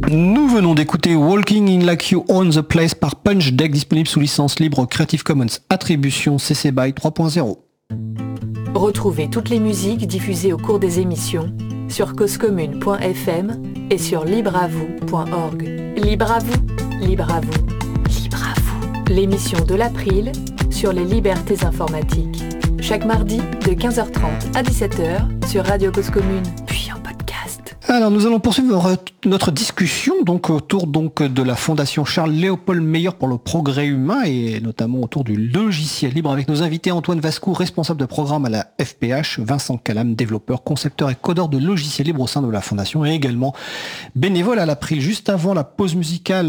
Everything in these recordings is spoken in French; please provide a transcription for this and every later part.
Nous venons d'écouter Walking in Like You Own the Place par Punch Deck, disponible sous licence libre Creative Commons Attribution CC BY 3.0. Retrouvez toutes les musiques diffusées au cours des émissions sur causecommune.fm et sur libreavou.org. Libre à vous, libre à vous, libre à vous. L'émission de l'April sur les libertés informatiques. Chaque mardi de 15h30 à 17h sur Radio Cause Commune, puis en podcast. Alors nous allons poursuivre notre discussion autour de la Fondation Charles-Léopold Meyer pour le progrès humain et notamment autour du logiciel libre avec nos invités Antoine Vascou, responsable de programme à la FPH, Vincent Calam, développeur, concepteur et codeur de logiciels libres au sein de la Fondation et également bénévole à l'April. Juste avant la pause musicale,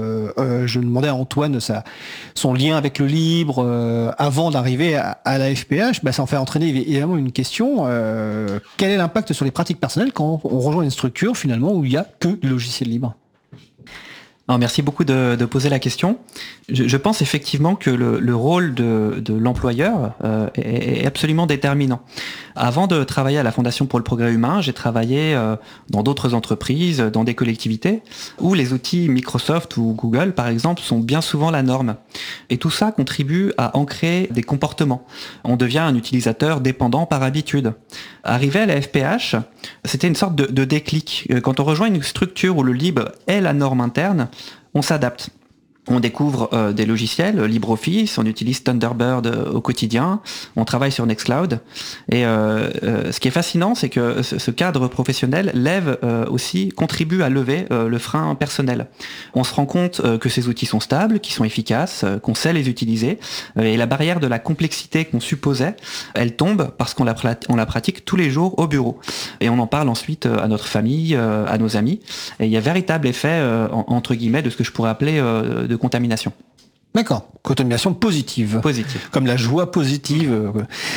je demandais à Antoine son lien avec le libre avant d'arriver à la FPH. Ça en fait entraîner évidemment une question. Quel est l'impact sur les pratiques personnelles quand on rejoint une structure finalement où il n'y a que du logiciel libre? Alors, merci beaucoup de poser la question. Je pense effectivement que le rôle de l'employeur est absolument déterminant. Avant de travailler à la Fondation pour le progrès humain, j'ai travaillé dans d'autres entreprises, dans des collectivités, où les outils Microsoft ou Google, par exemple, sont bien souvent la norme. Et tout ça contribue à ancrer des comportements. On devient un utilisateur dépendant par habitude. Arrivé à la FPH, c'était une sorte de déclic. Quand on rejoint une structure où le libre est la norme interne, on s'adapte. On découvre des logiciels, LibreOffice, on utilise Thunderbird au quotidien, on travaille sur Nextcloud. Et ce qui est fascinant, c'est que ce cadre professionnel contribue à lever le frein personnel. On se rend compte que ces outils sont stables, qu'ils sont efficaces, qu'on sait les utiliser. Et la barrière de la complexité qu'on supposait, elle tombe parce qu'on la pratique tous les jours au bureau. Et on en parle ensuite à notre famille, à nos amis. Et il y a véritable effet, entre guillemets, de ce que je pourrais appeler de contamination. D'accord, contamination positive. Positive. Comme la joie positive.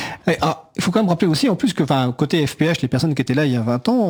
Il faut quand même rappeler aussi, en plus, que côté FPH, les personnes qui étaient là il y a 20 ans,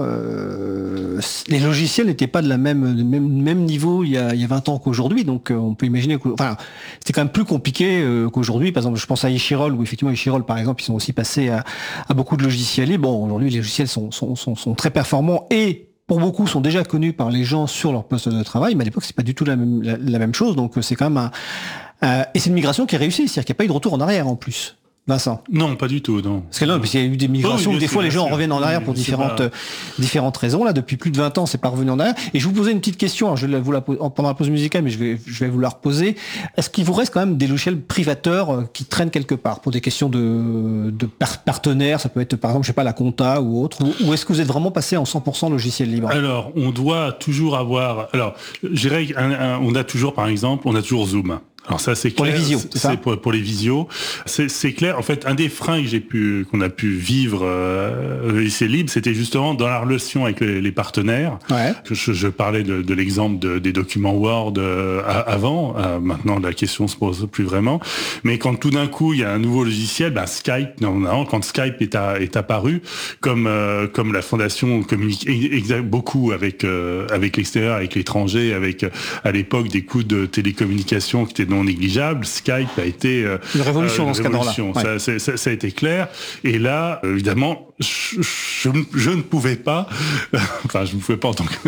les logiciels n'étaient pas de la même niveau il y a 20 ans qu'aujourd'hui. Donc on peut imaginer que c'était quand même plus compliqué qu'aujourd'hui. Par exemple, je pense à Ishirol, où effectivement Ishirol, par exemple, ils sont aussi passés à beaucoup de logiciels libres. Bon, aujourd'hui, les logiciels sont très performants et pour beaucoup sont déjà connus par les gens sur leur poste de travail, mais à l'époque c'est pas du tout la même chose, donc c'est quand même et c'est une migration qui est réussie, c'est-à-dire qu'il n'y a pas eu de retour en arrière en plus. Vincent? Non, pas du tout, non. Parce que là, il y a eu des migrations où des fois les gens reviennent en arrière pour différentes raisons. Là, depuis plus de 20 ans, c'est pas revenu en arrière. Et je vous posais une petite question, alors je vais vous la poser pendant la pause musicale, mais je vais vous la reposer. Est-ce qu'il vous reste quand même des logiciels privateurs qui traînent quelque part pour des questions de partenaires? Ça peut être par exemple, je sais pas, la compta ou autre. Ou est-ce que vous êtes vraiment passé en 100% logiciel libre? Alors, on doit toujours avoir. Alors, je dirais on a toujours Zoom. Alors ça c'est clair. Pour les visios, c'est ça? Pour les visios, c'est clair. En fait, un des freins qu'on a pu vivre logiciel libre, c'était justement dans la relation avec les partenaires. Ouais. Je parlais de l'exemple des documents Word avant. Maintenant, la question se pose plus vraiment. Mais quand tout d'un coup il y a un nouveau logiciel, Skype, quand Skype est apparu, comme la fondation communique beaucoup avec l'extérieur, avec l'étranger, avec à l'époque des coûts de télécommunications qui étaient non négligeable, Skype a été une révolution dans ce cadre-là. Ouais. Ça a été clair. Et là, évidemment, je ne pouvais pas, je ne pouvais pas en tant que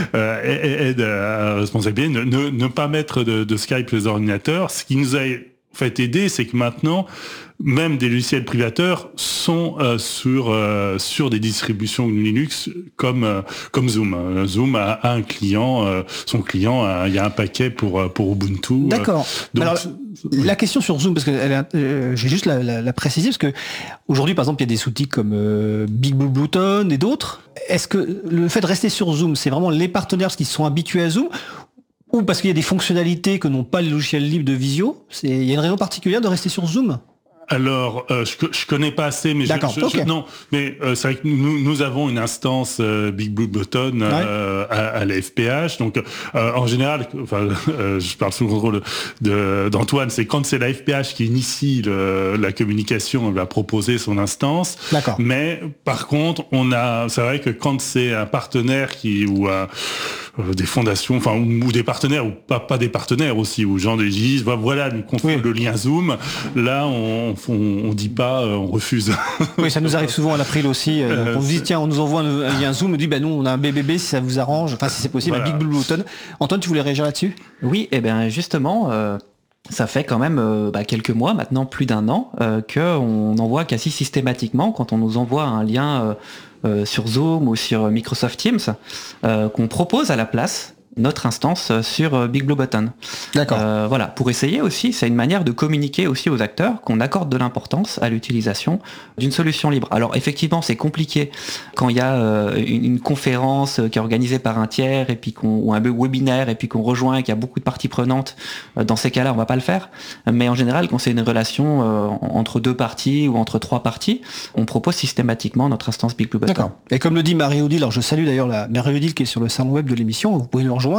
aide à responsabilité, ne pas mettre de Skype sur les ordinateurs. Ce qui nous a fait aider, c'est que maintenant, même des logiciels privateurs sont sur des distributions Linux comme Zoom. Zoom a un client, son client, il y a un paquet pour Ubuntu. D'accord. Alors la question sur Zoom, parce que j'ai juste la préciser, parce que aujourd'hui, par exemple, il y a des outils comme Big Blue Button et d'autres. Est-ce que le fait de rester sur Zoom, c'est vraiment les partenaires qui sont habitués à Zoom, ou parce qu'il y a des fonctionnalités que n'ont pas les logiciels libres de visio? Il y a une raison particulière de rester sur Zoom? Alors, je connais pas assez, mais non, mais c'est vrai que nous avons une instance Big Blue Button à la FPH. Donc, en général, je parle sous le contrôle d'Antoine, c'est quand c'est la FPH qui initie la communication, elle va proposer son instance. D'accord. Mais par contre, c'est vrai que quand c'est un partenaire ou des fondations, enfin ou des partenaires ou pas des partenaires aussi, où gens disent voilà, nous contrôlons le lien Zoom. Là, on dit pas, on refuse. Oui, ça nous arrive souvent à l'April aussi. On nous dit tiens, on nous envoie un lien Zoom, on dit nous on a un BBB si ça vous arrange, enfin si c'est possible, voilà. Un Big Blue Button. Antoine, tu voulais réagir là-dessus ? Oui, et bien justement. Ça fait quand même quelques mois, maintenant plus d'1 an, qu'on envoie quasi systématiquement, quand on nous envoie un lien sur Zoom ou sur Microsoft Teams, qu'on propose à la place notre instance sur Big Blue Button. D'accord. Voilà, pour essayer aussi, c'est une manière de communiquer aussi aux acteurs qu'on accorde de l'importance à l'utilisation d'une solution libre. Alors effectivement, c'est compliqué quand il y a une conférence qui est organisée par un tiers et puis ou un webinaire et puis qu'on rejoint et qu'il y a beaucoup de parties prenantes. Dans ces cas-là, on va pas le faire. Mais en général, quand c'est une relation entre 2 parties ou entre 3 parties, on propose systématiquement notre instance Big Blue Button. D'accord. Et comme le dit Marie-Odile, alors je salue d'ailleurs Marie-Odile qui est sur le salon web de l'émission, vous pouvez nous rejoindre.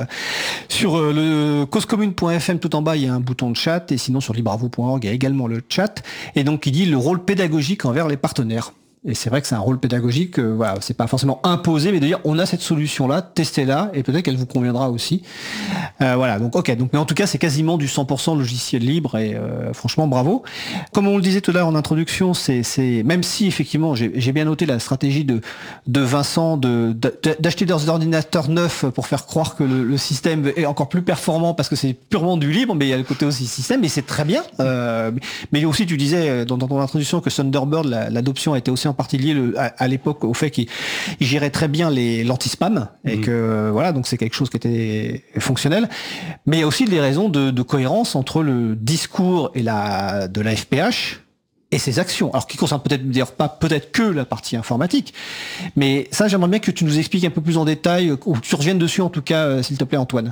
Sur le causecommune.fm, tout en bas, il y a un bouton de chat, et sinon sur libravou.org, il y a également le chat. Et donc, il dit le rôle pédagogique envers les partenaires. Et c'est vrai que c'est un rôle pédagogique, voilà, c'est pas forcément imposé, mais de dire on a cette solution-là, testez-la, et peut-être qu'elle vous conviendra aussi. Voilà, donc ok, donc mais en tout cas c'est quasiment du 100% logiciel libre et franchement bravo. Comme on le disait tout à l'heure en introduction, c'est même si effectivement j'ai bien noté la stratégie de Vincent d'acheter des ordinateurs neufs pour faire croire que le système est encore plus performant parce que c'est purement du libre, mais il y a le côté aussi système et c'est très bien. Mais aussi tu disais dans ton introduction que Thunderbird, l'adoption était aussi en partie liée à l'époque au fait qu'il gérait très bien l'anti-spam et que voilà, donc c'est quelque chose qui était fonctionnel. Mais il y a aussi des raisons de cohérence entre le discours et de la FPH et ses actions. Alors qui concerne peut-être pas peut-être que la partie informatique, mais ça j'aimerais bien que tu nous expliques un peu plus en détail, ou tu reviennes dessus en tout cas, s'il te plaît Antoine.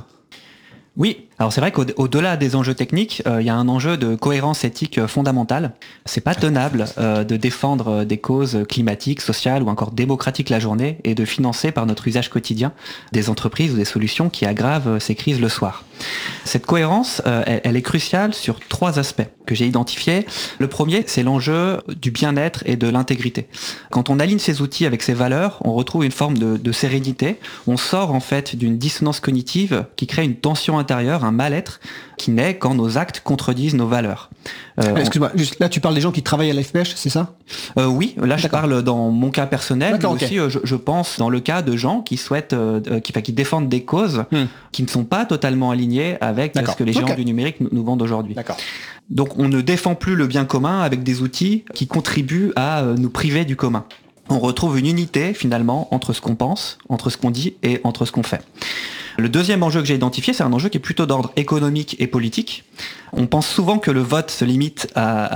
Oui, alors c'est vrai qu'au-delà des enjeux techniques, il y a un enjeu de cohérence éthique fondamentale. C'est pas tenable de défendre des causes climatiques, sociales ou encore démocratiques la journée et de financer par notre usage quotidien des entreprises ou des solutions qui aggravent ces crises le soir. Cette cohérence, elle est cruciale sur 3 aspects que j'ai identifiés. Le premier, c'est l'enjeu du bien-être et de l'intégrité. Quand on aligne ces outils avec ces valeurs, on retrouve une forme de sérénité. On sort en fait d'une dissonance cognitive qui crée une tension intérieure, un mal-être qui naît quand nos actes contredisent nos valeurs. Excuse-moi, juste là tu parles des gens qui travaillent à la FPH, c'est ça ? Oui, là je parle dans mon cas personnel, mais aussi okay. je pense dans le cas de gens qui souhaitent, qui défendent des causes qui ne sont pas totalement alignées avec ce que les géants du numérique nous vendent aujourd'hui. D'accord. Donc on ne défend plus le bien commun avec des outils qui contribuent à nous priver du commun. On retrouve une unité finalement entre ce qu'on pense, entre ce qu'on dit et entre ce qu'on fait. Le deuxième enjeu que j'ai identifié, c'est un enjeu qui est plutôt d'ordre économique et politique. On pense souvent que le vote se limite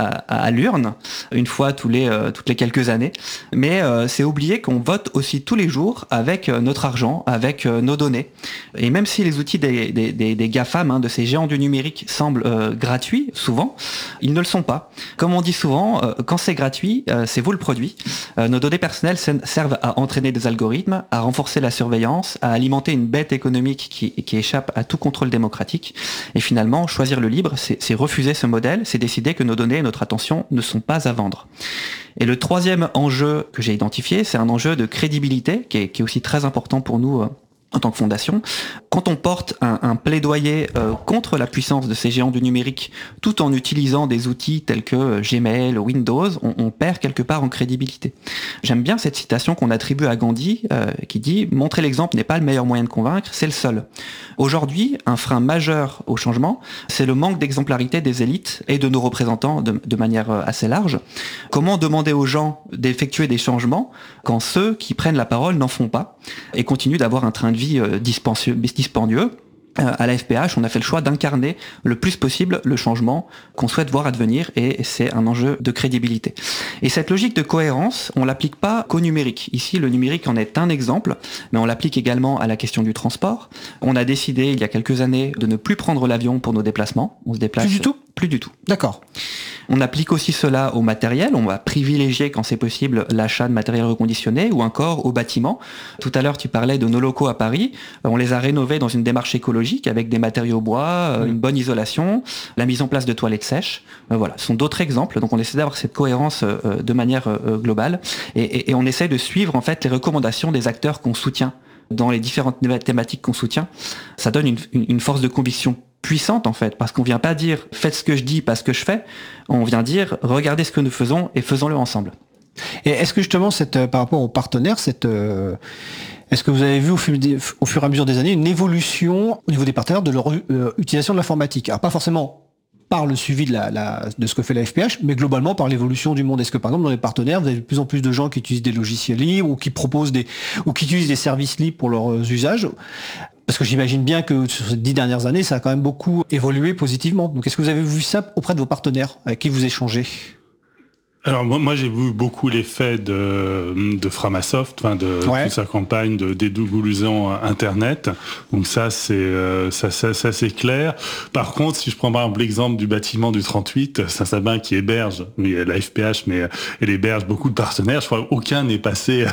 à l'urne, une fois toutes les quelques années, mais c'est oublier qu'on vote aussi tous les jours avec notre argent, avec nos données. Et même si les outils des GAFAM, de ces géants du numérique, semblent gratuits, souvent, ils ne le sont pas. Comme on dit souvent, quand c'est gratuit, c'est vous le produit. Nos données personnelles servent à entraîner des algorithmes, à renforcer la surveillance, à alimenter une bête économique qui échappe à tout contrôle démocratique. Et finalement, choisir le libre, c'est refuser ce modèle, c'est décider que nos données et notre attention ne sont pas à vendre. Et le troisième enjeu que j'ai identifié, c'est un enjeu de crédibilité qui est aussi très important pour nous en tant que fondation. Quand on porte un plaidoyer contre la puissance de ces géants du numérique tout en utilisant des outils tels que Gmail, Windows, on perd quelque part en crédibilité. J'aime bien cette citation qu'on attribue à Gandhi qui dit « Montrer l'exemple n'est pas le meilleur moyen de convaincre, c'est le seul ». Aujourd'hui, un frein majeur au changement, c'est le manque d'exemplarité des élites et de nos représentants de manière assez large. Comment demander aux gens d'effectuer des changements quand ceux qui prennent la parole n'en font pas et continuent d'avoir un train de vie dispendieux? À la FPH, on a fait le choix d'incarner le plus possible le changement qu'on souhaite voir advenir et c'est un enjeu de crédibilité. Et cette logique de cohérence, on l'applique pas qu'au numérique. Ici, le numérique en est un exemple, mais on l'applique également à la question du transport. On a décidé, il y a quelques années, de ne plus prendre l'avion pour nos déplacements. On se déplace... Plus du tout ? Plus du tout. D'accord. On applique aussi cela au matériel. On va privilégier, quand c'est possible, l'achat de matériel reconditionné ou encore au bâtiment. Tout à l'heure, tu parlais de nos locaux à Paris. On les a rénovés dans une démarche écologique avec des matériaux bois, une bonne isolation, la mise en place de toilettes sèches. Voilà, ce sont d'autres exemples. Donc on essaie d'avoir cette cohérence de manière globale et on essaie de suivre en fait les recommandations des acteurs qu'on soutient dans les différentes thématiques qu'on soutient, ça donne une force de conviction puissante en fait, parce qu'on vient pas dire faites ce que je dis, pas ce que je fais, on vient dire regardez ce que nous faisons et faisons-le ensemble. Et est-ce que justement par rapport aux partenaires, est-ce que vous avez vu au fur et à mesure des années une évolution au niveau des partenaires de leur utilisation de l'informatique? Alors pas forcément par le suivi de ce que fait la FPH, mais globalement par l'évolution du monde. Est-ce que par exemple dans les partenaires, vous avez de plus en plus de gens qui utilisent des logiciels libres ou qui utilisent des services libres pour leurs usages? Parce que j'imagine bien que sur ces 10 dernières années, ça a quand même beaucoup évolué positivement. Donc est-ce que vous avez vu ça auprès de vos partenaires avec qui vous échangez? Alors moi j'ai vu beaucoup l'effet de Framasoft, toute sa campagne de dédoublissant Internet. Donc ça c'est clair. Par contre, si je prends par exemple l'exemple du bâtiment du 38, Saint-Sabin qui héberge la FPH, mais elle héberge beaucoup de partenaires. Je crois qu'aucun n'est passé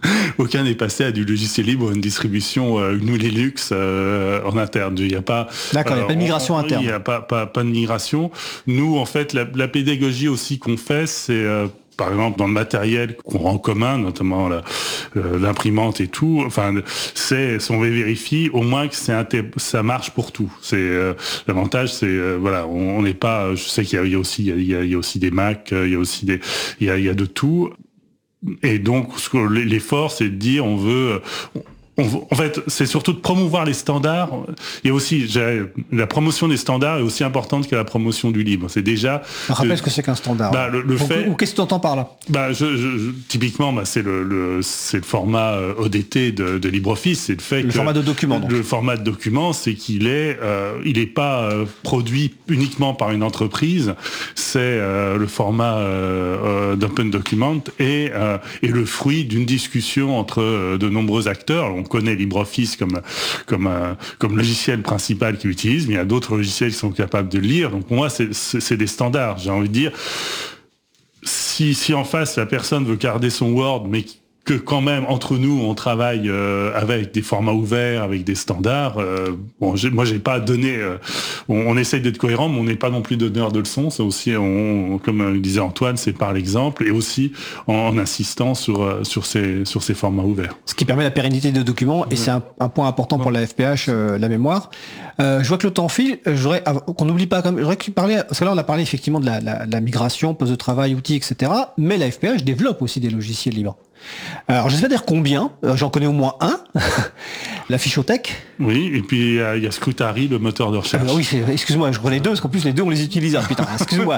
à du logiciel libre, une distribution GNU Linux en interne. Il n'y a pas. D'accord, il n'y a pas de migration interne. Il n'y a pas de migration. Nous en fait la pédagogie aussi qu'on fait, c'est par exemple dans le matériel qu'on rend commun, notamment l'imprimante et tout, on vérifie au moins que ça marche pour tout. L'avantage, on n'est pas. Je sais qu'il y a aussi des Mac, il y a de tout. Et donc l'effort, c'est de dire en fait, c'est surtout de promouvoir les standards. Il y a aussi la promotion des standards est aussi importante que la promotion du libre. C'est déjà. Rappelle ce que c'est qu'un standard. Ou qu'est-ce que tu entends par là? Typiquement, c'est le format ODT de LibreOffice. C'est le fait le format de document. Donc. Le format de document, c'est qu'il est pas produit uniquement par une entreprise. C'est le format d'Open Document et le fruit d'une discussion entre de nombreux acteurs. On connaît LibreOffice comme logiciel principal qu'il utilise, mais il y a d'autres logiciels qui sont capables de le lire. Donc pour moi, c'est des standards. J'ai envie de dire, si en face la personne veut garder son Word, mais que quand même entre nous on travaille avec des formats ouverts, avec des standards. Moi j'ai pas donné. On essaye d'être cohérent, mais on n'est pas non plus donneur de leçons. C'est aussi, comme disait Antoine, c'est par l'exemple et aussi en insistant sur ces formats ouverts. Ce qui permet la pérennité des documents et c'est un point important pour la FPH, la mémoire. Je vois que le temps file. Qu'on n'oublie pas, j'aurais pu parler, parce que là on a parlé effectivement de la migration, poste de travail, outils, etc. Mais la FPH développe aussi des logiciels libres. Alors je sais pas dire combien, j'en connais au moins un, la Fichotech. Oui, et puis il y a Scrutari, le moteur de recherche. Oui, excuse-moi, je connais deux, parce qu'en plus les deux on les utilise. Putain, excuse-moi.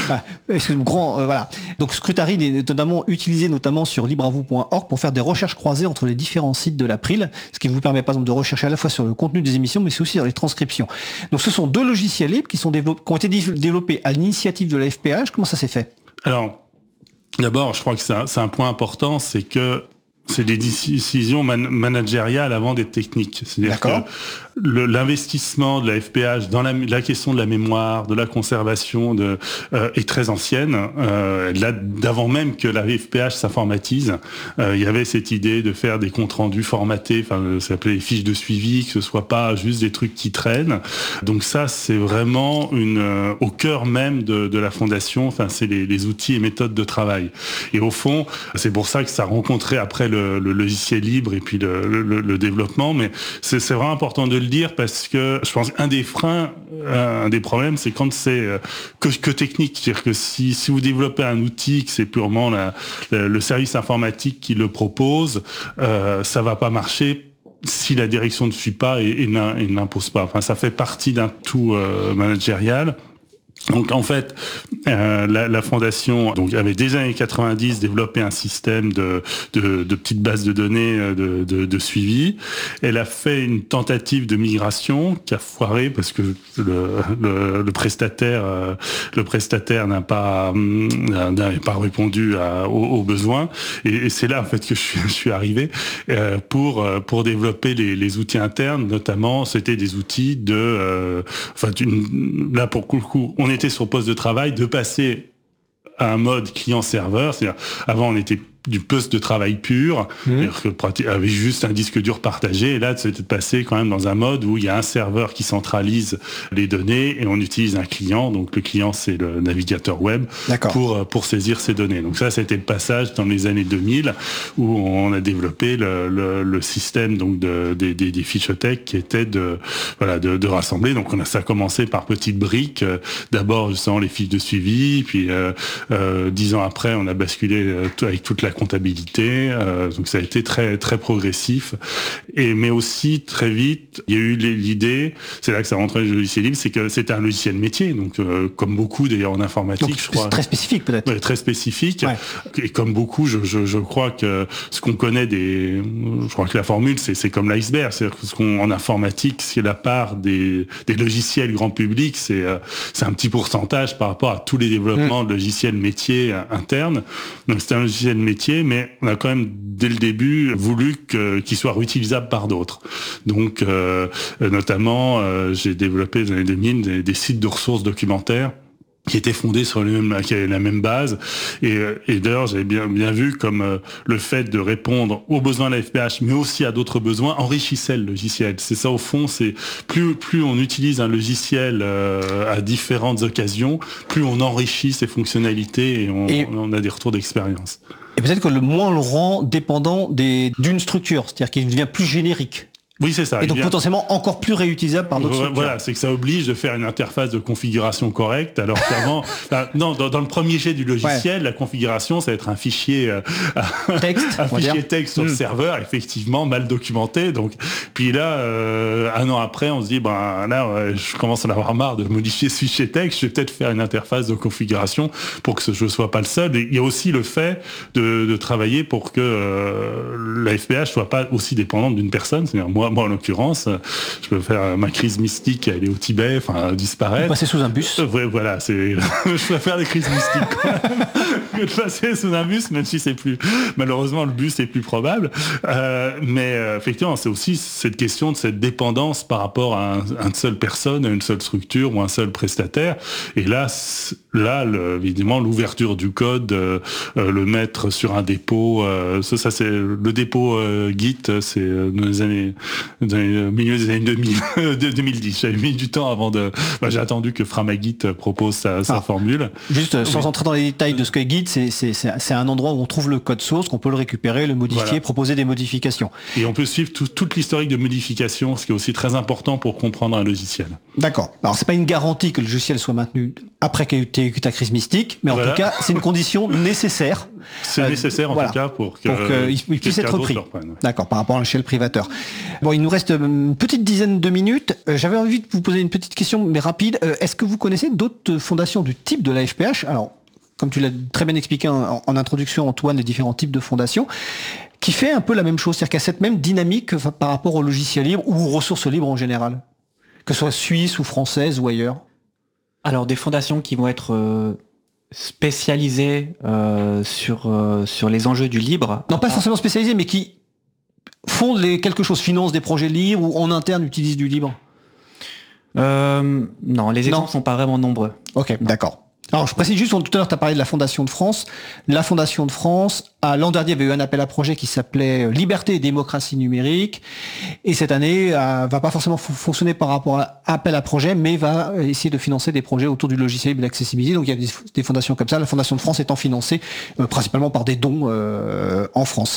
Voilà. Donc Scrutari est notamment utilisé sur libravou.org pour faire des recherches croisées entre les différents sites de l'April, ce qui vous permet par exemple de rechercher à la fois sur le contenu des émissions, mais c'est aussi sur les transcriptions. Donc ce sont deux logiciels libres qui ont été développés à l'initiative de la FPH. Comment ça s'est fait? Alors, d'abord, je crois que c'est un point important, c'est que c'est des décisions managériales avant d'être techniques. C'est-à-dire que l'investissement de la FPH dans la question de la mémoire, de la conservation, est très ancienne. Là, d'avant même que la FPH s'informatise, il y avait cette idée de faire des comptes rendus formatés, ça s'appelait les fiches de suivi, que ce soit pas juste des trucs qui traînent. Donc ça, c'est vraiment au cœur même de la fondation. C'est les outils et méthodes de travail. Et au fond, c'est pour ça que ça a rencontré après le logiciel libre et puis le développement. Mais c'est vraiment important de le dire parce que je pense qu'un des freins, un des problèmes, c'est quand c'est que technique. C'est-à-dire que si vous développez un outil, que c'est purement le service informatique qui le propose, ça va pas marcher si la direction ne suit pas et n'impose pas. Ça fait partie d'un tout managérial. Donc en fait, la fondation avait dès les années 90 développé un système de petites bases de données de suivi. Elle a fait une tentative de migration qui a foiré parce que le prestataire n'avait pas répondu aux besoins. Et c'est là en fait que je suis arrivé pour développer les outils internes. Notamment, c'était des outils là pour le coup, on était sur poste de travail, de passer à un mode client-serveur. C'est-à-dire, avant, on était du poste de travail pur, avec juste un disque dur partagé. Et là, c'était passé quand même dans un mode où il y a un serveur qui centralise les données et on utilise un client. Donc le client, c'est le navigateur web pour saisir ces données. Donc ça, c'était le passage dans les années 2000 où on a développé le système donc des fichothèques qui était de rassembler. Donc ça a commencé par petites briques. D'abord, justement, les fiches de suivi, puis 10 ans après, on a basculé avec toute la comptabilité, donc ça a été très très progressif. Mais aussi très vite, il y a eu l'idée, c'est là que ça rentrait le logiciel libre, c'est que c'était un logiciel métier, donc comme beaucoup d'ailleurs en informatique, donc, je crois. Très spécifique peut-être. Ouais, très spécifique. Ouais. Et comme beaucoup, je crois que ce qu'on connaît je crois que la formule c'est comme l'iceberg, c'est-à-dire que ce qu'on en informatique, c'est la part des logiciels grand public, c'est un petit pourcentage par rapport à tous les développements de logiciels métiers internes. Donc c'est un logiciel métier, mais on a quand même dès le début voulu qu'il soit réutilisable par d'autres. Donc notamment j'ai développé dans les années 2000 des sites de ressources documentaires qui étaient fondés sur qui avaient la même base. Et d'ailleurs, j'avais bien vu comme le fait de répondre aux besoins de la FPH, mais aussi à d'autres besoins, enrichissait le logiciel. C'est ça au fond, c'est plus on utilise un logiciel à différentes occasions, plus on enrichit ses fonctionnalités et on a des retours d'expérience. Et peut-être que le moins on le rend dépendant d'une structure, c'est-à-dire qu'il devient plus générique. Oui, c'est ça. Et donc potentiellement encore plus réutilisable par d'autres structures. Voilà, c'est que ça oblige de faire une interface de configuration correcte, alors qu'avant, non, dans le premier jet du logiciel, la configuration, ça va être un fichier texte sur le serveur, effectivement mal documenté. Donc, puis là, un an après, on se dit, je commence à en avoir marre de modifier ce fichier texte. Je vais peut-être faire une interface de configuration pour que je sois pas le seul. Et il y a aussi le fait de travailler pour que la FPH soit pas aussi dépendante d'une personne. C'est-à-dire moi, en l'occurrence, je peux faire ma crise mystique, aller au Tibet, disparaître. Passer sous un bus. Voilà, je préfère les crises mystiques que de passer sous un bus, même si malheureusement le bus est plus probable. Mais effectivement, c'est aussi cette question de cette dépendance par rapport à une seule personne, à une seule structure ou un seul prestataire. Et là, évidemment, l'ouverture du code, le mettre sur un dépôt, ça c'est le dépôt Git, c'est dans les milieu des années 2010. J'avais mis du temps avant j'ai attendu que Framagit propose sa formule. Juste, sans entrer dans les détails de ce qu'est Git, c'est un endroit où on trouve le code source, qu'on peut le récupérer, le modifier, proposer des modifications. Et on peut suivre toute l'historique de modification, ce qui est aussi très important pour comprendre un logiciel. D'accord. Alors, c'est pas une garantie que le logiciel soit maintenu après qu'il y ait eu ta crise mystique, mais en tout cas, c'est une condition nécessaire. C'est nécessaire en tout cas pour qu'il puisse être pris. D'accord, par rapport à l'échelle privateur. Bon, il nous reste une petite dizaine de minutes. J'avais envie de vous poser une petite question, mais rapide. Est-ce que vous connaissez d'autres fondations du type de la FPH ? Alors, comme tu l'as très bien expliqué en introduction, Antoine, les différents types de fondations, qui fait un peu la même chose, c'est-à-dire qu'il y a cette même dynamique par rapport au logiciel libre ou aux ressources libres en général, que ce soit suisse ou française ou ailleurs. Alors, des fondations qui vont être spécialisées sur les enjeux du libre. Non, pas forcément spécialisées, mais qui font quelque chose, financent des projets libres ou en interne utilisent du libre. Non, les exemples sont pas vraiment nombreux. Ok, d'accord. Alors, je précise juste, tout à l'heure, tu as parlé de la Fondation de France. La Fondation de France, l'an dernier, avait eu un appel à projet qui s'appelait Liberté et démocratie numérique. Et cette année, va pas forcément fonctionner par rapport à appel à projet, mais va essayer de financer des projets autour du logiciel libre et de l'accessibilité. Donc, il y a des fondations comme ça. La Fondation de France étant financée principalement par des dons en France.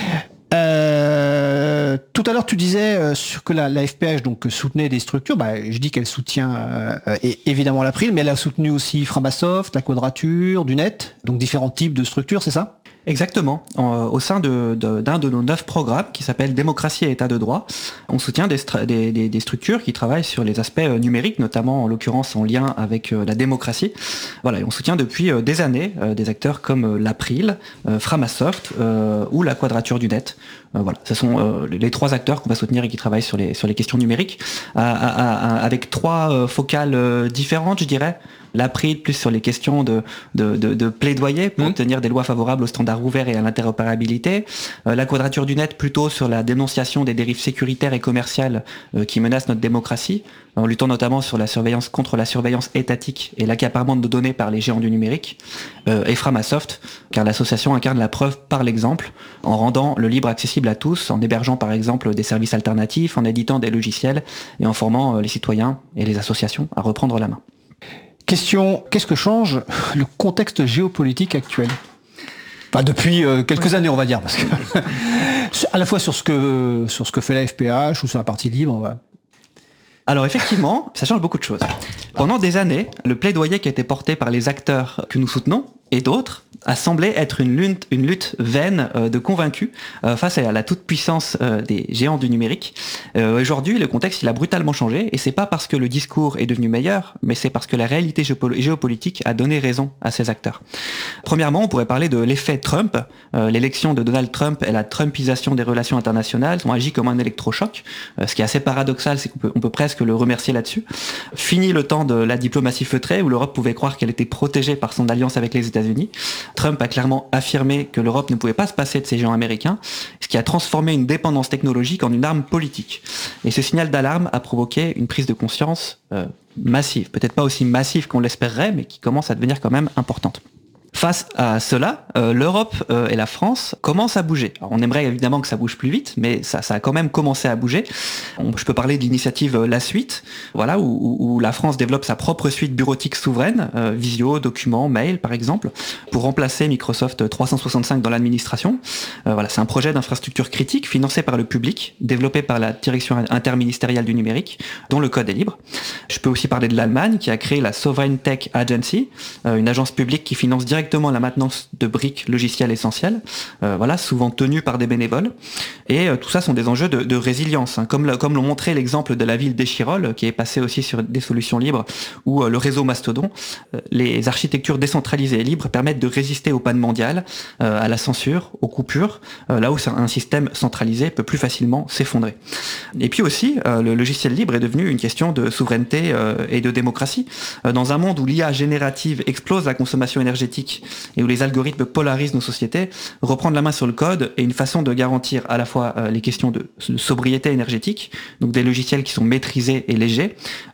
Tout à l'heure, tu disais que la FPH donc soutenait des structures. Je dis qu'elle soutient évidemment l'April, mais elle a soutenu aussi Framasoft, la Quadrature, du Net, donc différents types de structures, c'est ça ? Exactement. Au sein d'un de nos 9 programmes qui s'appelle Démocratie et État de droit, on soutient des structures qui travaillent sur les aspects numériques, notamment en l'occurrence en lien avec la démocratie. Voilà, et on soutient depuis des années des acteurs comme l'April, Framasoft ou la Quadrature du Net. Voilà, ce sont les 3 acteurs qu'on va soutenir et qui travaillent sur les questions numériques, avec 3 focales différentes, je dirais. l'April plus sur les questions de plaidoyer pour obtenir des lois favorables aux standards ouverts et à l'interopérabilité, la Quadrature du Net plutôt sur la dénonciation des dérives sécuritaires et commerciales qui menacent notre démocratie, en luttant notamment contre la surveillance étatique et l'accaparement de données par les géants du numérique, et Framasoft, car l'association incarne la preuve par l'exemple, en rendant le libre accessible à tous, en hébergeant par exemple des services alternatifs, en éditant des logiciels et en formant les citoyens et les associations à reprendre la main. Question, qu'est-ce que change le contexte géopolitique actuel ? Enfin, depuis quelques années, on va dire, parce que à la fois sur ce que fait la FPH ou sur la partie libre, on va... Alors effectivement, ça change beaucoup de choses. Pendant des années, le plaidoyer qui a été porté par les acteurs que nous soutenons et d'autres a semblé être une lutte vaine de convaincus face à la toute-puissance des géants du numérique. Aujourd'hui, le contexte il a brutalement changé et c'est pas parce que le discours est devenu meilleur, mais c'est parce que la réalité géopolitique a donné raison à ces acteurs. Premièrement, on pourrait parler de l'effet Trump. L'élection de Donald Trump et la trumpisation des relations internationales ont agi comme un électrochoc. Ce qui est assez paradoxal, c'est qu'on peut presque le remercier là-dessus. Fini le temps de la diplomatie feutrée où l'Europe pouvait croire qu'elle était protégée par son alliance avec les États-Unis. Trump a clairement affirmé que l'Europe ne pouvait pas se passer de ces géants américains, ce qui a transformé une dépendance technologique en une arme politique. Et ce signal d'alarme a provoqué une prise de conscience massive, peut-être pas aussi massive qu'on l'espérerait, mais qui commence à devenir quand même importante. Face à cela, l'Europe et la France commencent à bouger. Alors, on aimerait évidemment que ça bouge plus vite, mais ça a quand même commencé à bouger. Je peux parler de l'initiative La Suite, voilà, où la France développe sa propre suite bureautique souveraine, visio, documents, mail par exemple, pour remplacer Microsoft 365 dans l'administration. Voilà, c'est un projet d'infrastructure critique financé par le public, développé par la direction interministérielle du numérique, dont le code est libre. Je peux aussi parler de l'Allemagne qui a créé la Sovereign Tech Agency, une agence publique qui finance directement la maintenance de briques logicielles essentielles, voilà, souvent tenues par des bénévoles. Et tout ça sont des enjeux de résilience, hein, comme l'ont montré l'exemple de la ville d'Échirolles, qui est passée aussi sur des solutions libres, ou le réseau Mastodon. Les architectures décentralisées et libres permettent de résister aux pannes mondiales, à la censure, aux coupures, là où un système centralisé peut plus facilement s'effondrer. Et puis aussi, le logiciel libre est devenu une question de souveraineté et de démocratie. Dans un monde où l'IA générative explose la consommation énergétique et où les algorithmes polarisent nos sociétés, reprendre la main sur le code est une façon de garantir à la fois les questions de sobriété énergétique, donc des logiciels qui sont maîtrisés et légers,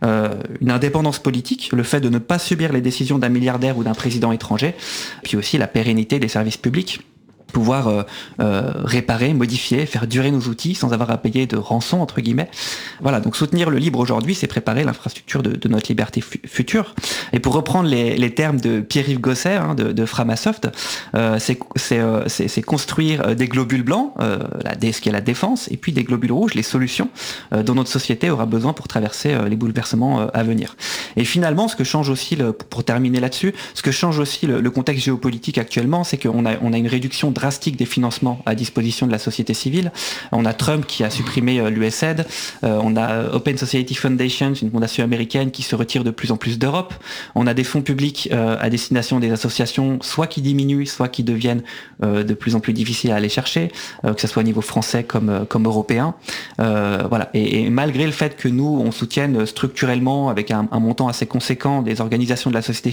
une indépendance politique, le fait de ne pas subir les décisions d'un milliardaire ou d'un président étranger, puis aussi la pérennité des services publics, pouvoir réparer, modifier, faire durer nos outils sans avoir à payer de rançon, entre guillemets. Voilà, donc soutenir le libre aujourd'hui, c'est préparer l'infrastructure de notre liberté future. Et pour reprendre les termes de Pierre-Yves Gosser, hein, de Framasoft, c'est construire des globules blancs, ce qui est la défense, et puis des globules rouges, les solutions dont notre société aura besoin pour traverser les bouleversements à venir. Et finalement, ce que change aussi, pour terminer là-dessus, ce que change aussi le contexte géopolitique actuellement, c'est qu'on a une réduction drastique des financements à disposition de la société civile. On a Trump qui a supprimé l'USAID, on a Open Society Foundation, une fondation américaine qui se retire de plus en plus d'Europe, on a des fonds publics à destination des associations, soit qui diminuent, soit qui deviennent de plus en plus difficiles à aller chercher, que ce soit au niveau français comme européen. Voilà. Et malgré le fait que nous, on soutienne structurellement, avec un montant assez conséquent, des organisations de la société